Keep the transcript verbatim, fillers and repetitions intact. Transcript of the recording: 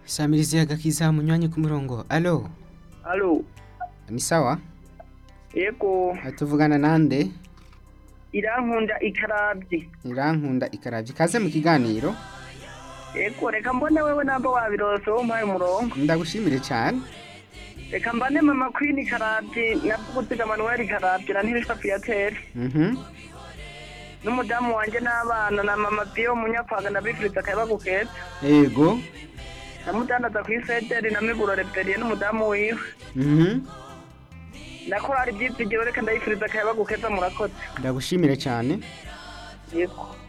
Samirizi agakiza munywanyi ku murongo. Allo, Alo, ni sawa? yego, Tuvugana nande? irankunda ikarabye. Irankunda ikaravye. Kaze mu kiganiro. Yego, reka mbone wewe namba wabirose umpaye umurongo. Ndagushimire cyane. Reka mbane mama Queen ikarabye na Bugutiga Manuel ikarabye na Ntirisha Fiatel. Mhm. N'umudamu wanje n'abana na mama Bio munyakwaga na bifuriza akayabagukeza. Yego. Namudandaza kw'isederi na Miburo Reberiye n'umudamu wiwe. Mhm. Nakora ari byitsigiro reka ndayifuriza akayabagukeza murakoze. Ndagushimire cyane. Yego.